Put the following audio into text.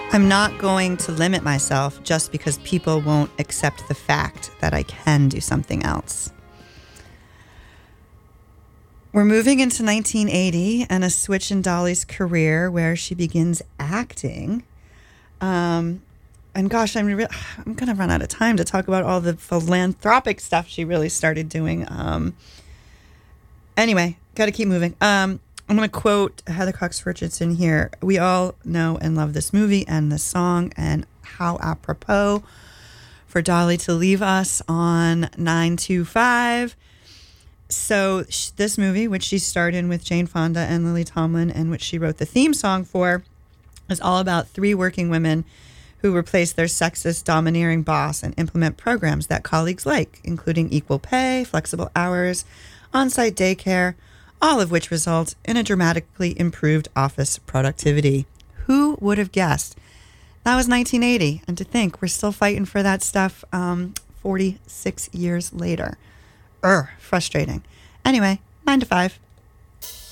I'm not going to limit myself just because people won't accept the fact that I can do something else. We're moving into 1980 and a switch in Dolly's career where she begins acting. And gosh, I'm going to run out of time to talk about all the philanthropic stuff she really started doing. Anyway, got to keep moving. I'm going to quote Heather Cox Richardson here. We all know and love this movie and this song, and how apropos for Dolly to leave us on 9/25. So this movie, which she starred in with Jane Fonda and Lily Tomlin, and which she wrote the theme song for, is all about three working women who replace their sexist, domineering boss and implement programs that colleagues like, including equal pay, flexible hours, on-site daycare, all of which result in a dramatically improved office productivity. Who would have guessed? That was 1980, and to think we're still fighting for that stuff 46 years later. Frustrating. Anyway, 9 to 5.